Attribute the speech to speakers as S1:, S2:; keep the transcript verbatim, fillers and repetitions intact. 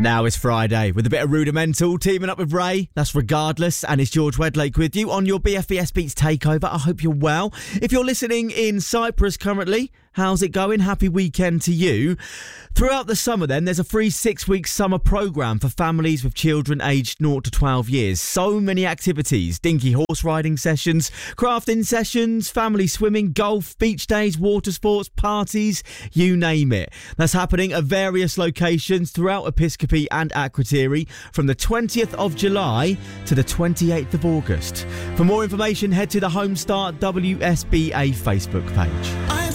S1: Now it's Friday with a bit of Rudimental teaming up with Ray. That's Regardless, and it's George Wedlake with you on your B F B S Beats Takeover. I hope you're well. If you're listening in Cyprus currently, how's it going? Happy weekend to you. Throughout the summer then, there's a free six-week summer programme for families with children aged zero to twelve years. So many activities: dinky horse riding sessions, crafting sessions, family swimming, golf, beach days, water sports, parties, you name it. That's happening at various locations throughout Episcopi and Akrotiri from the twentieth of July to the twenty-eighth of August. For more information, head to the Home Start W S B A Facebook page.